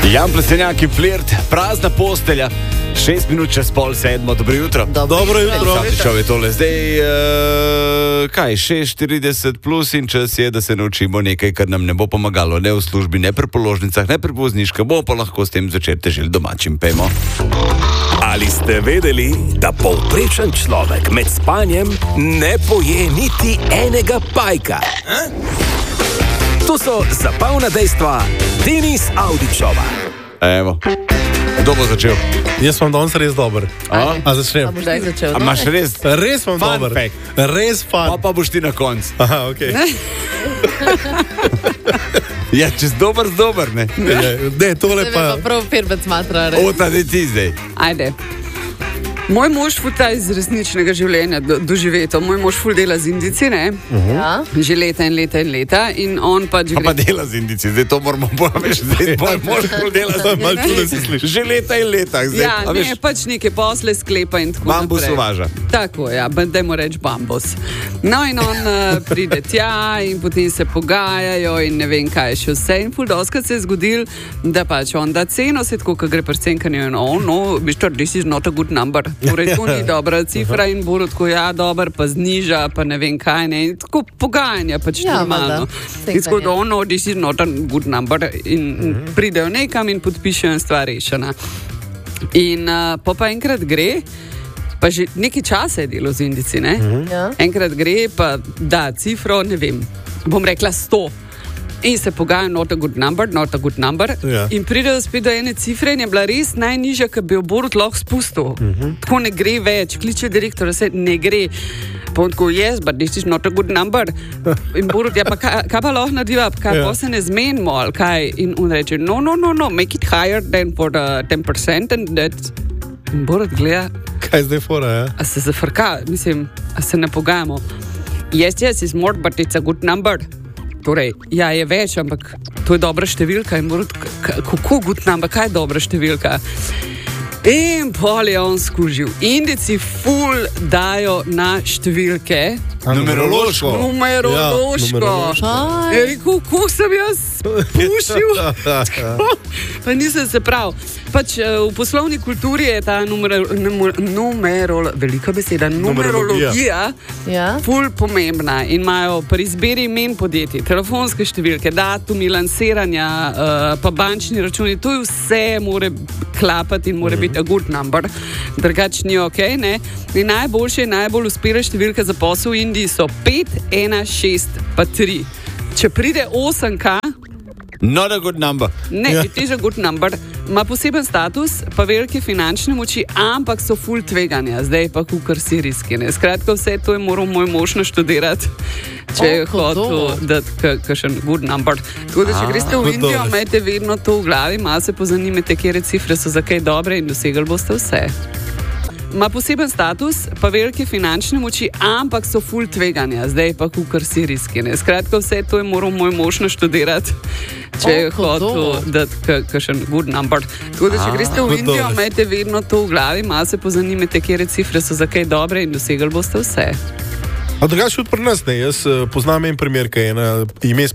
Jan Plesenjak in Flirt, prazna postelja, 6 minut čez 6:30, dobro jutro. Dobro jutro. Začel je tole zdaj, 6:40 plus in čas je, da se naučimo nekaj, kar nam ne bo pomagalo, ne v službi, ne pri položnicah, ne pri vozniških, bomo pa lahko s tem začeti težiti domačim, pejmo. Ali ste vedeli, da povprečen človek med spanjem ne poje niti enega pajka? To so zabavna dejstva Denis Avdićova. Evo, kdo bo začel? Jaz sem danes res dober. A začnem? A imaš res? Res sem Fun dober. fact. Res fun. Pa boš ti na koncu. Aha, okej. Ja, čez dober, ne? Ne, tole pa... Prav firbec matra. Ota, da ti zdaj. Ajde. Moj mož futa iz resničnega življenja doživeto. Moj mož ful dela z Indijci, ne? Ja. Že leta in leta in leta. In on pač Pa dela z Indijci, zdaj to moramo povedati. Zdaj moj mož ful dela z Malo čudno se sliši. Že leta in leta. Zdaj, Ja, ne, pač neke posle sklepa in tako Bambus naprej. uvaža. Tako, ja, dajmo reči bambus. No in on pride tja in potem se pogajajo in ne vem kaj še vse. In ful doskrat se je zgodil, da pač on da ceno, se tako, ko gre pri cenkanju in no, Mr. This is not a good number. Torej, to ni dobra cifra in bo tako, ja, dober, pa zniža, pa ne vem kaj, ne. In tako pogajanja pač Ja, normalno. valjda. In tako, da no, this is not a good number. In pridejo nekam in podpišejo in stvar rešena. In pa enkrat gre, pa že nekaj časa je delo z Indijci, ne? Ja. Enkrat gre, pa da cifro, ne vem, bom rekla 100. In se pogajajo, not a good number. Ja. In pridejo spet do ene cifre in je bila res najnižja, ki bi jo Borut lahko spustil. Tako ne gre več, kliče direktor, se ne gre. Pa on tako, yes, but this is not a good number. In Borut, ja pa kaj pa lahko narediva, kaj pa se ne zmenimo, ali kaj. In on reče, no, make it higher than for the 10% and that. In Borut gleda, Kaj zdaj fora, ja? a se zafrka, mislim, a se ne pogajamo. Yes, it's more, but it's a good number. Torej, ja, je več, ampak to je dobra številka. In Borut, kako good number, kaj je dobra številka? In pol je on skužil. Indijci ful dajo na številke. Numerološko. Numerološko. Je rekel, kako sem jaz pušil. Pa nisem se prav. Pač v poslovni kulturi je ta velika beseda, numerologija Ja. ful pomembna in imajo pri izbiri imen podjetij, telefonske številke, datumi lansiranja, pa bančni računi, to je vse mora klapati in mora biti a good number, drugače ni ok, ne? In najbolj uspele številke za posel v Indiji so 5, 1, 6 pa 3. Če pride 8K, Not a good number. ne, it is a good number, ima poseben status, pa velike finančne moči, ampak so ful tveganja, zdaj pa kukar si riski, ne. Skratka, vse to je moral moj mož naštudirati, če je hotel dati kakšen good number. Tako da, če greste v Indijo, imejte vedno to v glavi, malo se pozanimajte, kere cifre so za kaj dobre in dosegli boste vse. Ima poseben status, pa velike finančne moči, ampak so ful tveganja, zdaj pa kukar si riski, ne. Skratka, vse to je moral moj mož naštudirati, če je hotel dati kakšen good number. Tako da, če greste v Indijo, imejte vedno to v glavi, malo se pozanimajte, kere cifre so za kaj dobre in dosegli boste vse. A drugače tudi pri nas, ne, jaz poznam en primer, ki je ime